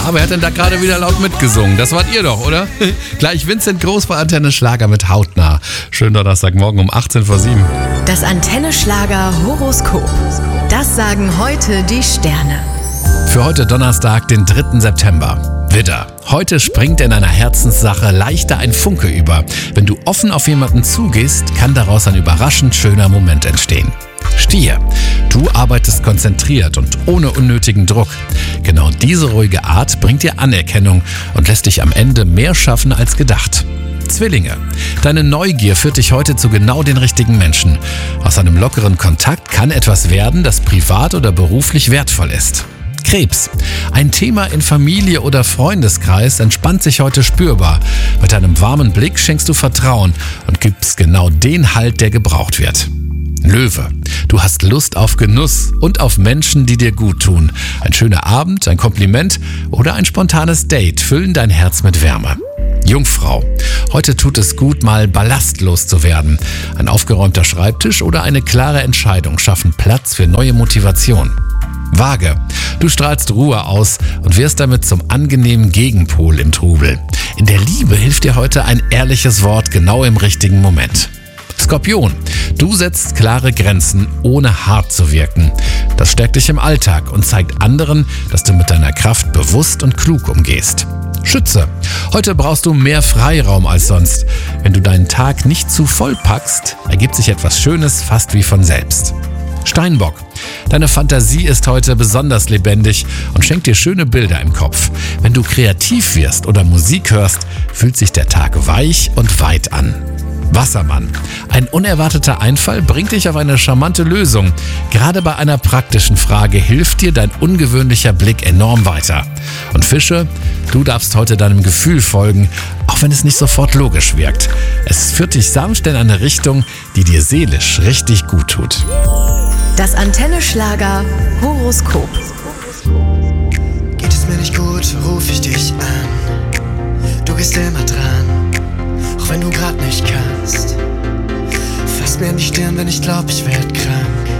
Ja, wer hat denn da gerade wieder laut mitgesungen? Das wart ihr doch, oder? Gleich Vincent Groß bei Antenne Schlager mit Hautnah. Schönen Donnerstagmorgen um 18:07. Das Antenne Schlager Horoskop. Das sagen heute die Sterne. Für heute Donnerstag, den 3. September. Widder, heute springt in einer Herzenssache leichter ein Funke über. Wenn du offen auf jemanden zugehst, kann daraus ein überraschend schöner Moment entstehen. Stier, du arbeitest konzentriert und ohne unnötigen Druck. Genau diese ruhige Art bringt dir Anerkennung und lässt dich am Ende mehr schaffen als gedacht. Zwillinge, deine Neugier führt dich heute zu genau den richtigen Menschen. Aus einem lockeren Kontakt kann etwas werden, das privat oder beruflich wertvoll ist. Krebs, ein Thema in Familie oder Freundeskreis entspannt sich heute spürbar. Mit einem warmen Blick schenkst du Vertrauen und gibst genau den Halt, der gebraucht wird. Löwe, du hast Lust auf Genuss und auf Menschen, die dir gut tun. Ein schöner Abend, ein Kompliment oder ein spontanes Date füllen dein Herz mit Wärme. Jungfrau, heute tut es gut, mal ballastlos zu werden. Ein aufgeräumter Schreibtisch oder eine klare Entscheidung schaffen Platz für neue Motivation. Waage, du strahlst Ruhe aus und wirst damit zum angenehmen Gegenpol im Trubel. In der Liebe hilft dir heute ein ehrliches Wort genau im richtigen Moment. Skorpion, du setzt klare Grenzen, ohne hart zu wirken. Das stärkt dich im Alltag und zeigt anderen, dass du mit deiner Kraft bewusst und klug umgehst. Schütze, heute brauchst du mehr Freiraum als sonst. Wenn du deinen Tag nicht zu voll packst, ergibt sich etwas Schönes fast wie von selbst. Steinbock, deine Fantasie ist heute besonders lebendig und schenkt dir schöne Bilder im Kopf. Wenn du kreativ wirst oder Musik hörst, fühlt sich der Tag weich und weit an. Wassermann, ein unerwarteter Einfall bringt dich auf eine charmante Lösung. Gerade bei einer praktischen Frage hilft dir dein ungewöhnlicher Blick enorm weiter. Und Fische, du darfst heute deinem Gefühl folgen, auch wenn es nicht sofort logisch wirkt. Es führt dich sanft in eine Richtung, die dir seelisch richtig gut tut. Das Antenne Schlager Horoskop. Geht es mir nicht gut, ruf ich dich an. Du gehst immer dran, auch wenn du grad nicht kannst. Fass mir an die Stirn, wenn ich glaub, ich werd krank.